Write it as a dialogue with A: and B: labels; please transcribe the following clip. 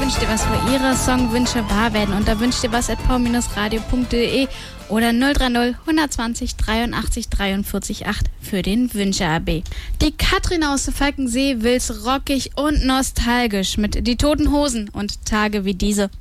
A: wünscht ihr was, wo ihre Songwünsche wahr werden. Und da wünscht ihr was @pau-radio.de oder 030 120 83 43 8 für den Wünsche-AB. Die Katrin aus Falkensee will's rockig und nostalgisch mit Die Toten Hosen und Tage wie diese.